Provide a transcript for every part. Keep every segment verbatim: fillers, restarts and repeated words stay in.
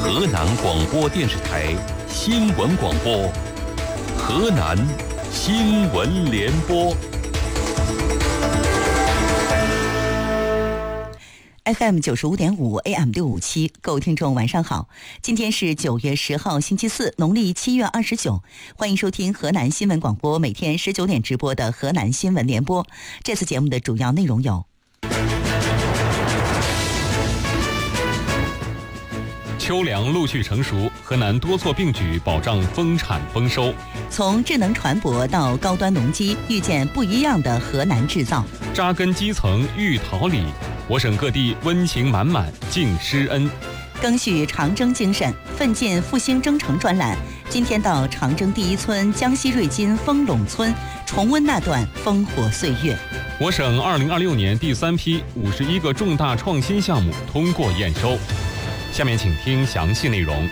河南广播电视台新闻广播，河南新闻联播。 F M 九十五点五 A M 六五七，各位听众晚上好，今天是九月十号星期四，农历七月二十九，欢迎收听河南新闻广播每天十九点直播的河南新闻联播。这次节目的主要内容有： 秋粮陆续成熟，河南多措并举保障丰产丰收。 从智能船舶到高端农机，遇见不一样的河南制造。 扎根基层育桃李，我省各地温情满满敬师恩。 赓续长征精神，奋进复兴征程专栏，今天到长征第一村江西瑞金丰陇村，重温那段烽火岁月。 我省二零二六年第三批五十一个重大创新项目通过验收。下面请听详细内容。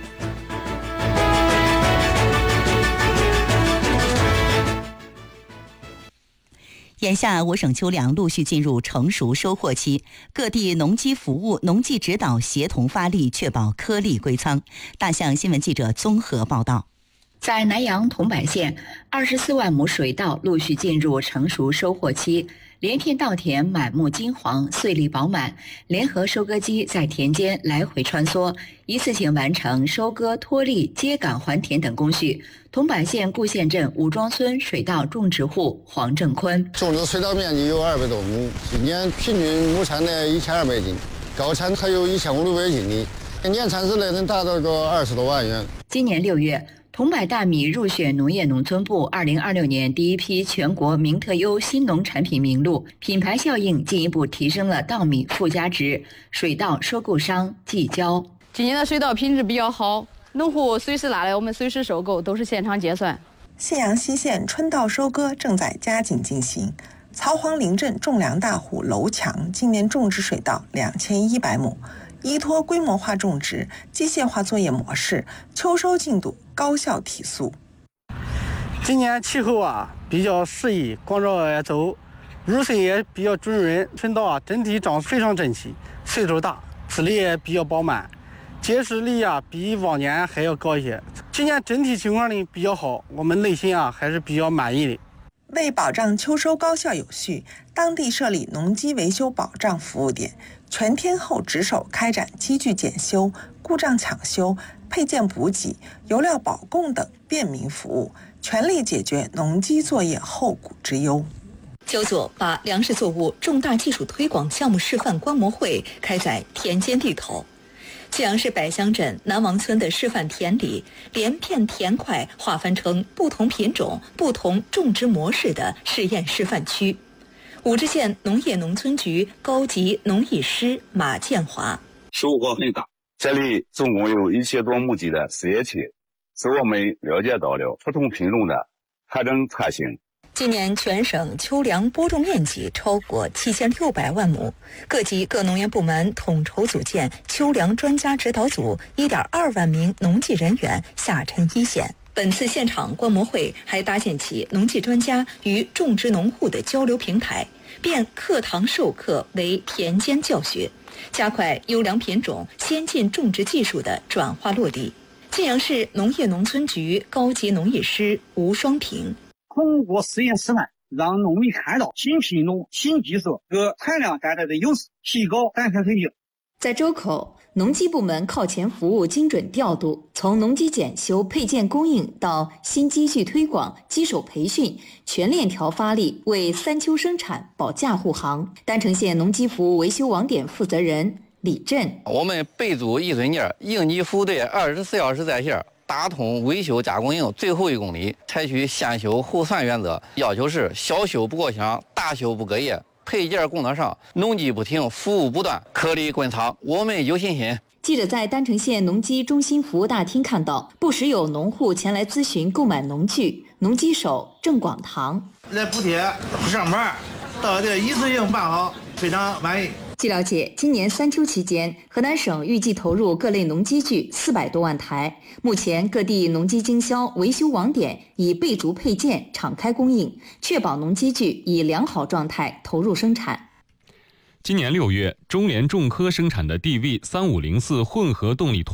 眼下，我省秋粮陆续进入成熟收获期，各地农机服务、农技指导协同发力，确保颗粒归仓。大象新闻记者综合报道。 在南阳桐柏县，二十四万亩水稻陆续进入成熟收获期，连片稻田满目金黄，穗粒饱满，联合收割机在田间来回穿梭，一次性完成收割、脱粒、接杆还田等工序。桐柏县固县镇武庄村水稻种植户黄正坤： 种植水稻面积有二百多亩，今年平均亩产呢一千二百斤，高产还有一千五六百斤的，年产值呢能达到个二十多万元。 今年六月。桐柏大米入选农业农村部二零二六年第一批全国名特优新农产品名录，品牌效应进一步提升了稻米附加值。水稻收购商季交： 今年的水稻品质比较好，农户随时拿来我们随时收购，都是现场结算。 信阳西县春稻收割正在加紧进行，曹黄陵镇种粮大户楼强今年种植水稻两千一百亩。依托规模化种植、机械化作业模式，秋收进度高效提速。 今年气候啊比较适宜，光照也走，入水也比较准润，春稻啊整体长非常整齐，岁数大，籽粒也比较饱满，结实力啊比往年还要高一些。今年整体情况呢比较好，我们内心啊还是比较满意的。 为保障秋收高效有序，当地设立农机维修保障服务点，全天候值守开展机具检修、故障抢修、配件补给、油料保供等便民服务，全力解决农机作业后顾之忧。 九九把粮食作物重大技术推广项目示范观摩会开在田间地头。济阳市柏乡镇南王村的示范田里，连片田块划分成不同品种、不同种植模式的试验示范区。武陟县农业农村局高级农艺师马建华： 收获很大，这里总共有一千多亩地的试验区，使我们了解到了不同品种的特征特性。 今年全省秋粮播种面积超过七千六百万亩，各级各农业部门统筹组建秋粮专家指导组，一点二万名农技人员下沉一线。本次现场观摩会还搭建起农技专家与种植农户的交流平台，变课堂授课为田间教学，加快优良品种、先进种植技术的转化落地。晋阳市农业农村局高级农艺师吴双平： 通过实验示范，让农民看到新品种、新技术给产量带来的优势，提高生产水平。 在周口，农机部门靠前服务精准调度，从农机检修、配件供应到新机具推广、机手培训，全链条发力，为三秋生产保驾护航。丹城县农机服务维修网点负责人李振： 我们备注一吨件，应急服务队二十四小时在线，打通维修加供应最后一公里，采取先修后算原则，要求是小修不过箱，大修不隔夜，配件供得上，农机不停，服务不断，颗粒滚仓，我们有信心。 记者在丹城县农机中心服务大厅看到，不时有农户前来咨询购买农具。农机手郑广堂： 来补贴不上班，到这一次性办好，非常满意。 据了解，今年三秋期间，河南省预计投入各类农机具四百多万台。目前，各地农机经销、维修网点以备足配件敞开供应，确保农机具以良好状态投入生产。 今年六月，中联重科生产的 D V 三五零四混合动力拖